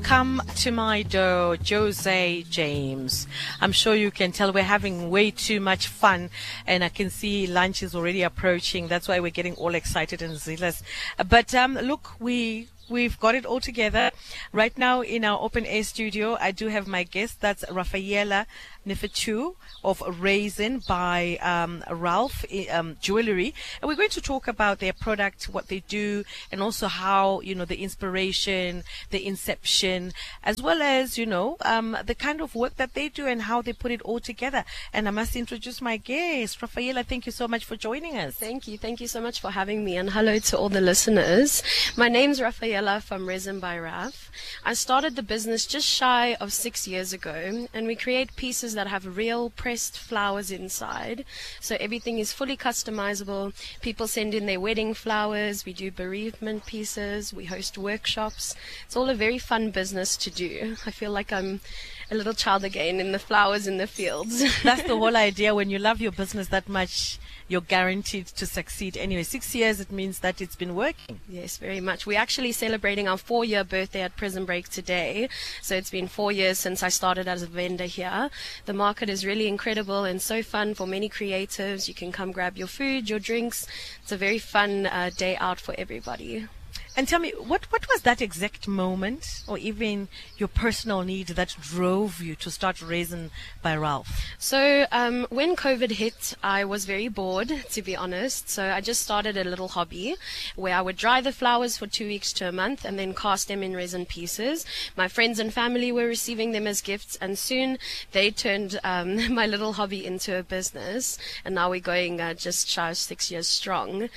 Welcome to my door, Jose James. I'm sure you can tell we're having way too much fun, and I can see lunch is already approaching. That's why we're getting all excited and zealous. But look, we've got it all together. Right now in our open air studio, I do have my guest. That's Rafaela Nefechu of Raisin by Ralph Jewelry. And we're going to talk about their product, what they do, and also how, the inspiration, the inception, as well as, the kind of work that they do and how they put it all together. And I must introduce my guest. Rafaela, thank you so much for joining us. Thank you. Thank you so much for having me. And hello to all the listeners. My name's Rafaela from Raisin by Ralph. I started the business just shy of 6 years ago, and we create pieces that have real pressed flowers inside. So everything is fully customizable. People send in their wedding flowers. We do bereavement pieces. We host workshops. It's all a very fun business to do. I feel like I'm a little child again in the flowers in the fields. That's the whole idea. When you love your business that much, you're guaranteed to succeed. Anyway, 6 years, it means that it's been working. Yes, very much. We're actually celebrating our 4-year birthday at Prison Break today. So it's been 4 years since I started as a vendor here. The market is really incredible and so fun for many creatives. You can come grab your food, your drinks. It's a very fun day out for everybody. And tell me, what was that exact moment, or even your personal need, that drove you to start Raisin by Ralph? So when COVID hit, I was very bored, to be honest. So I just started a little hobby where I would dry the flowers for 2 weeks to a month and then cast them in resin pieces. My friends and family were receiving them as gifts, and soon they turned my little hobby into a business. And now we're going just shy of 6 years strong.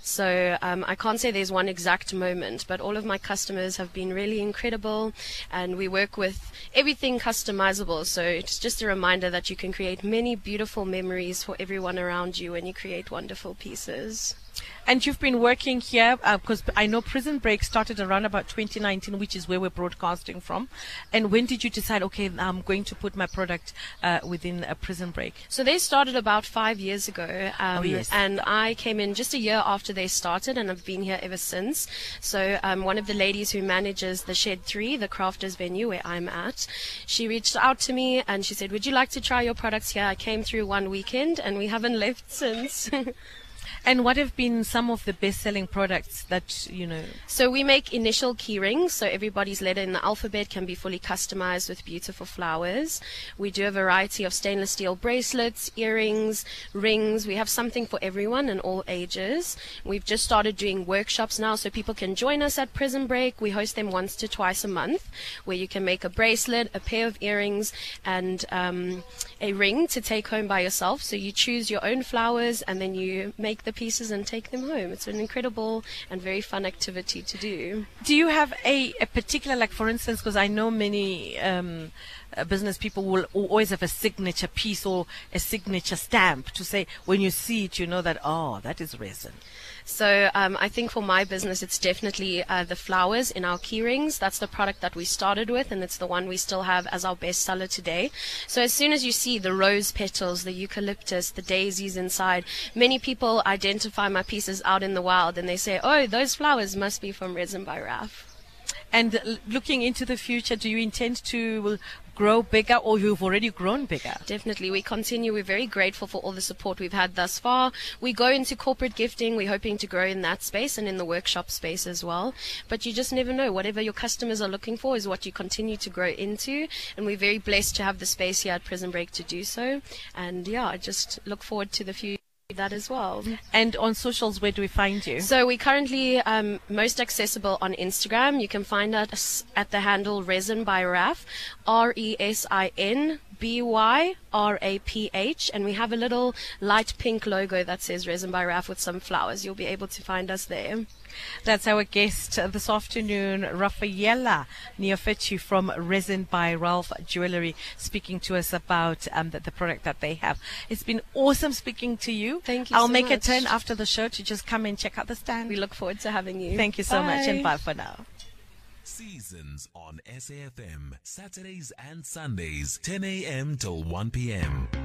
So I can't say there's one exact moment, but all of my customers have been really incredible, and we work with everything customizable. So it's just a reminder that you can create many beautiful memories for everyone around you when you create wonderful pieces. And you've been working here, because I know Prison Break started around about 2019, which is where we're broadcasting from. And when did you decide, okay, I'm going to put my product within a Prison Break? So they started about 5 years ago. Yes. And I came in just a year after they started, and I've been here ever since. So one of the ladies who manages the Shed 3, the crafters venue where I'm at, she reached out to me and she said, would you like to try your products here? I came through one weekend and we haven't left since. And what have been some of the best-selling products that, So we make initial key rings, so everybody's letter in the alphabet can be fully customized with beautiful flowers. We do a variety of stainless steel bracelets, earrings, rings. We have something for everyone and all ages. We've just started doing workshops now, so people can join us at Prison Break. We host them once to twice a month, where you can make a bracelet, a pair of earrings, and a ring to take home by yourself. So you choose your own flowers, and then you make the pieces and take them home. It's an incredible and very fun activity to do. Do you have a particular, like for instance, because I know many business people will always have a signature piece or a signature stamp to say when you see it, you know that, oh, that is resin. So I think for my business, it's definitely the flowers in our key rings. That's the product that we started with, and it's the one we still have as our best seller today. So as soon as you see the rose petals, the eucalyptus, the daisies inside, many people identify my pieces out in the wild, and they say, oh, those flowers must be from Raisin by Ralph. And looking into the future, do you intend to grow bigger, or you've already grown bigger? Definitely. We continue. We're very grateful for all the support we've had thus far. We go into corporate gifting. We're hoping to grow in that space and in the workshop space as well. But you just never know. Whatever your customers are looking for is what you continue to grow into. And we're very blessed to have the space here at Prison Break to do so. And yeah, I just look forward to the future. That as well. And on socials, where do we find you? So we're currently most accessible on Instagram. You can find us at the handle Raisin by Ralph, RESINBYRAPH, and we have a little light pink logo that says Raisin by Ralph with some flowers. You'll be able to find us there. That's our guest this afternoon, Rafaela Nefechu from Raisin by Ralph Jewelry, speaking to us about the product that they have. It's been awesome speaking to you. Thank you I'll so make much. a turn after the show to just come and check out the stand. We look forward to having you. Thank you so Bye. much, and bye for now. Seasons on SAFM, Saturdays and Sundays, 10 a.m. till 1 p.m.